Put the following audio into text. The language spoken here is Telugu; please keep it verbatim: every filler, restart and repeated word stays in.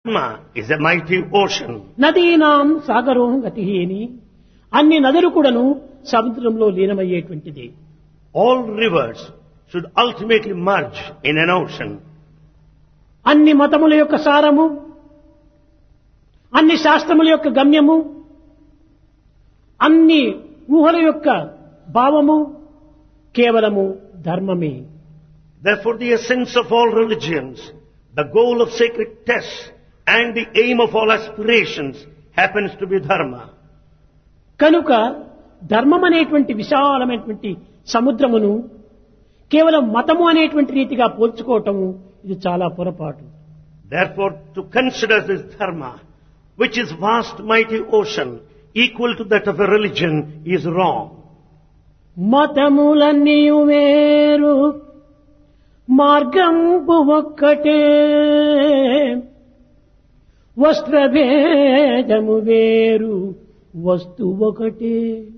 Dharma is a mighty ocean. నదీనాం సాగరోం గతి అని అన్ని నదులు కూడాను సముద్రంలో లీనమయ్యేటువంటిది. All rivers should ultimately merge in an ocean. అన్ని మతముల యొక్క సారము, అన్ని శాస్త్రముల యొక్క గమ్యము, అన్ని ఊహల యొక్క భావము కేవలము ధర్మమే. Therefore the essence of all religions, the goal of sacred tests and the aim of all aspirations happens to be dharma. కనుక ధర్మం అనేటువంటి విశాలమైనటువంటి సముద్రమును కేవలం మతము అనేటువంటి రీతిగా పోల్చుకోవటము ఇది చాలా పొరపాటు. Therefore to consider this dharma, which is vast mighty ocean, equal to that of a religion, is wrong. మతములన్నీ వేరు మార్గంబు ఒక్కటే, వస్త్రభేదము వేరు వస్తు ఒకటే.